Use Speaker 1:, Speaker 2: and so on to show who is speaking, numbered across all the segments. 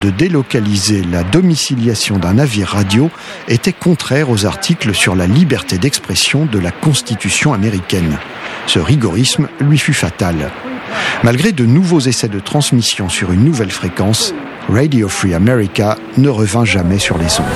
Speaker 1: de délocaliser la domiciliation d'un navire radio était contraire aux articles sur la liberté d'expression de la Constitution américaine. Ce rigorisme lui fut fatal. Malgré de nouveaux essais de transmission sur une nouvelle fréquence, Radio Free America ne revint jamais sur les ondes.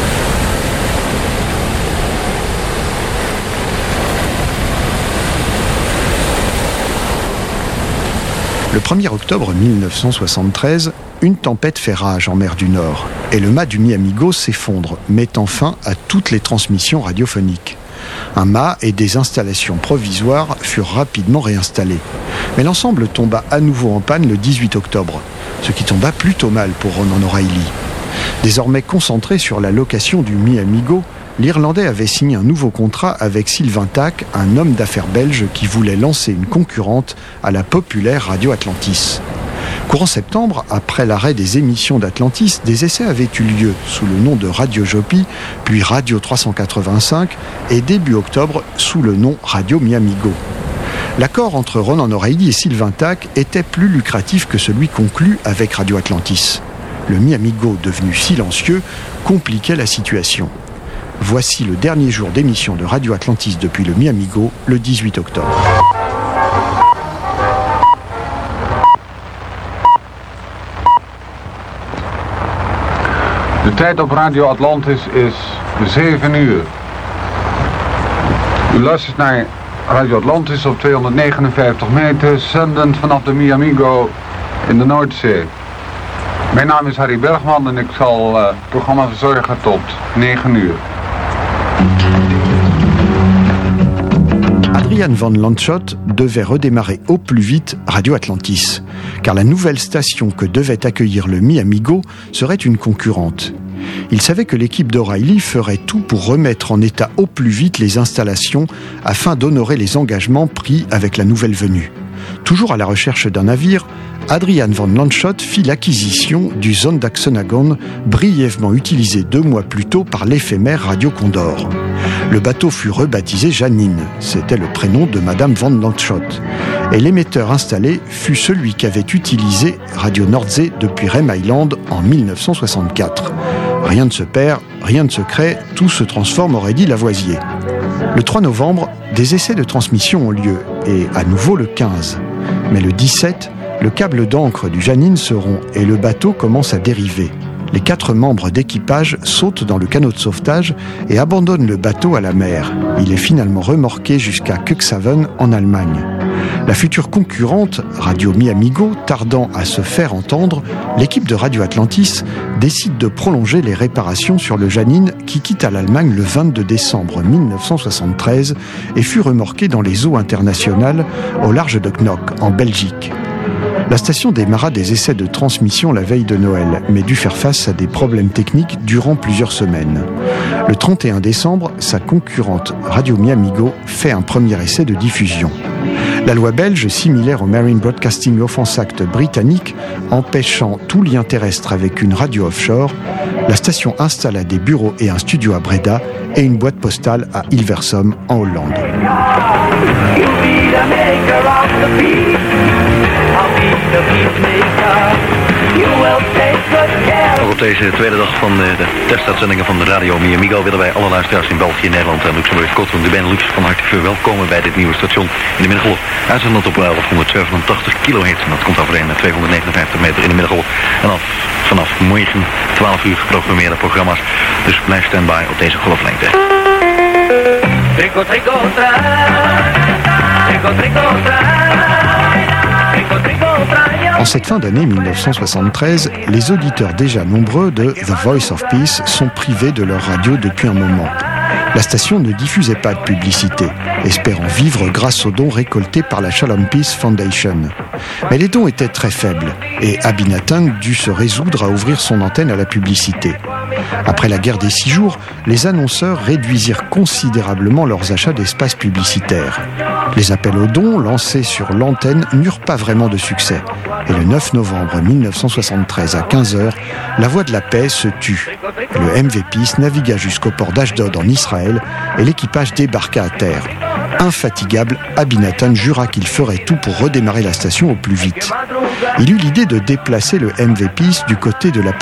Speaker 1: Le 1er octobre 1973, une tempête fait rage en mer du Nord et le mât du Mi-Amigo s'effondre, mettant fin à toutes les transmissions radiophoniques. Un mât et des installations provisoires furent rapidement réinstallés. Mais l'ensemble tomba à nouveau en panne le 18 octobre, ce qui tomba plutôt mal pour Ronan O'Reilly. Désormais concentré sur la location du Mi-Amigo, l'Irlandais avait signé un nouveau contrat avec Sylvain Tack, un homme d'affaires belge qui voulait lancer une concurrente à la populaire Radio Atlantis. Courant septembre, après l'arrêt des émissions d'Atlantis, des essais avaient eu lieu sous le nom de Radio Jopi, puis Radio 385 et début octobre sous le nom Radio Mi-Amigo. L'accord entre Ronan O'Reilly et Sylvain Tack était plus lucratif que celui conclu avec Radio Atlantis. Le Mi-Amigo, devenu silencieux, compliquait la situation. Voici le dernier jour d'émission de Radio Atlantis depuis le Mi-Amigo, le 18 octobre.
Speaker 2: De tijd op Radio Atlantis is 7 uur. U luistert naar Radio Atlantis op 259 meter, zendend vanaf de Mi-Amigo in de Noordzee. Mijn naam is Harry Bergman en ik zal het programma verzorgen tot 9 uur.
Speaker 1: Adrian Van Landshot devait redémarrer au plus vite Radio Atlantis, car la nouvelle station que devait accueillir le Mi-Amigo serait une concurrente. Il savait que l'équipe d'O'Reilly ferait tout pour remettre en état au plus vite les installations afin d'honorer les engagements pris avec la nouvelle venue. Toujours à la recherche d'un navire, Adrian Van Landshot fit l'acquisition du Zondagsonagone, brièvement utilisé 2 mois plus tôt par l'éphémère Radio Condor. Le bateau fut rebaptisé Janine, c'était le prénom de Madame Van Landshot, et l'émetteur installé fut celui qu'avait utilisé Radio Nordsee depuis Rhème Island en 1964. Rien ne se perd, rien ne se crée, tout se transforme, aurait dit Lavoisier. Le 3 novembre, des essais de transmission ont lieu, et à nouveau le 15. Mais le 17, le câble d'ancre du Janine se rompt et le bateau commence à dériver. Les 4 membres d'équipage sautent dans le canot de sauvetage et abandonnent le bateau à la mer. Il est finalement remorqué jusqu'à Cuxhaven en Allemagne. La future concurrente, Radio Mi-Amigo, tardant à se faire entendre, l'équipe de Radio Atlantis décide de prolonger les réparations sur le Janine qui quitta l'Allemagne le 22 décembre 1973 et fut remorqué dans les eaux internationales au large de Knock, en Belgique. La station démarra des essais de transmission la veille de Noël, mais dut faire face à des problèmes techniques durant plusieurs semaines. Le 31 décembre, sa concurrente Radio Mi-Amigo fait un premier essai de diffusion. La loi belge, similaire au Marine Broadcasting Offence Act britannique, empêchant tout lien terrestre avec une radio offshore, la station installa des bureaux et un studio à Breda et une boîte postale à Hilversum en Hollande.
Speaker 3: Nog op deze tweede dag van de testuitzendingen van de Radio Mi-Amigo willen wij alle luisteraars in België, Nederland en Luxemburg, Kortom, de Benelux van harte verwelkomen bij dit nieuwe station in de Middengolf. Uitzendend op 1187 kilohertz en dat komt overeen met 259 meter in de Middengolf. En vanaf morgen 12 uur geprogrammeerde programma's. Dus blijf standby op deze golflengte.
Speaker 1: En cette fin d'année 1973, les auditeurs déjà nombreux de The Voice of Peace sont privés de leur radio depuis un moment. La station ne diffusait pas de publicité, espérant vivre grâce aux dons récoltés par la Shalom Peace Foundation. Mais les dons étaient très faibles, et Abinatan dut se résoudre à ouvrir son antenne à la publicité. Après la guerre des 6 jours, les annonceurs réduisirent considérablement leurs achats d'espaces publicitaires. Les appels aux dons lancés sur l'antenne n'eurent pas vraiment de succès. Et le 9 novembre 1973 à 15h, la Voix de la Paix se tut. Le MV Peace navigua jusqu'au port d'Ashdod en Israël et l'équipage débarqua à terre. Infatigable, Abinathan jura qu'il ferait tout pour redémarrer la station au plus vite. Il eut l'idée de déplacer le MV Peace du côté de la